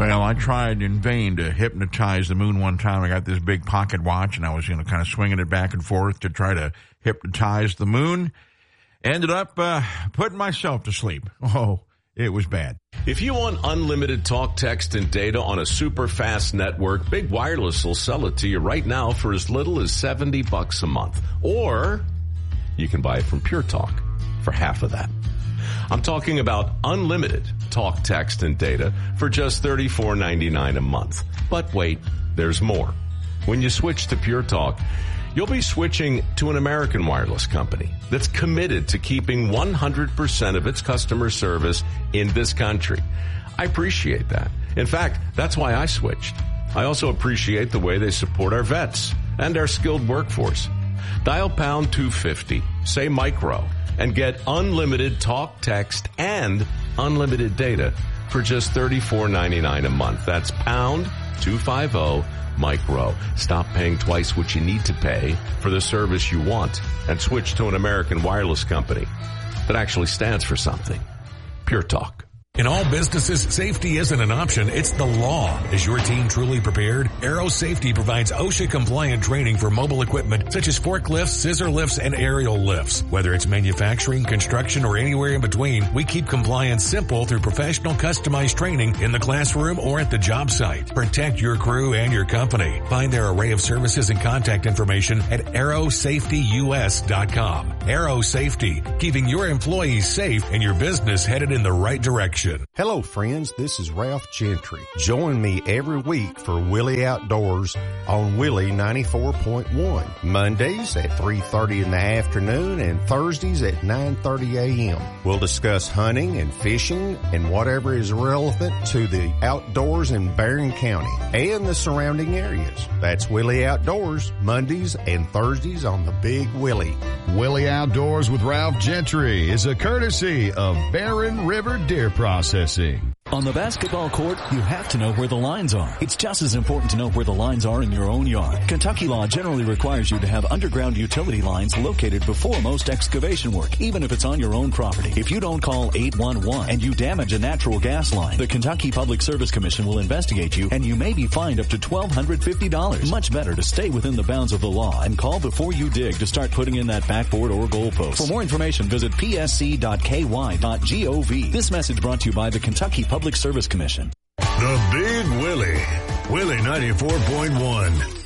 Well, I tried in vain to hypnotize the moon one time. I got this big pocket watch, and I was, kind of swinging it back and forth to try to hypnotize the moon. Ended up putting myself to sleep. Oh, it was bad. If you want unlimited talk, text, and data on a super fast network, Big Wireless will sell it to you right now for as little as $70 a month. Or you can buy it from Pure Talk for half of that. I'm talking about unlimited talk, text, and data for just $34.99 a month. But wait, there's more. When you switch to Pure Talk, you'll be switching to an American wireless company that's committed to keeping 100% of its customer service in this country. I appreciate that. In fact, that's why I switched. I also appreciate the way they support our vets and our skilled workforce. Dial pound 250, say micro, and get unlimited talk, text, and unlimited data for just $34.99 a month. That's pound 250 micro. Stop paying twice what you need to pay for the service you want and switch to an American wireless company that actually stands for something. Pure Talk. In all businesses, safety isn't an option, it's the law. Is your team truly prepared? Aero Safety provides OSHA-compliant training for mobile equipment such as forklifts, scissor lifts, and aerial lifts. Whether it's manufacturing, construction, or anywhere in between, we keep compliance simple through professional customized training in the classroom or at the job site. Protect your crew and your company. Find their array of services and contact information at aerosafetyus.com. Aero Safety, keeping your employees safe and your business headed in the right direction. Hello friends, this is Ralph Gentry. Join me every week for Willie Outdoors on Willie 94.1. Mondays at 3:30 in the afternoon and Thursdays at 9:30 a.m. We'll discuss hunting and fishing and whatever is relevant to the outdoors in Barron County and the surrounding areas. That's Willie Outdoors, Mondays and Thursdays on the Big Willie. Willie Outdoors with Ralph Gentry is a courtesy of Barron River Deer Processing. On the basketball court, you have to know where the lines are. It's just as important to know where the lines are in your own yard. Kentucky law generally requires you to have underground utility lines located before most excavation work, even if it's on your own property. If you don't call 811 and you damage a natural gas line, the Kentucky Public Service Commission will investigate you and you may be fined up to $1,250. Much better to stay within the bounds of the law and call before you dig to start putting in that backboard or goalpost. For more information, visit psc.ky.gov. This message brought to you by the Kentucky Public Service Commission. The Big Willie. Willie 94.1.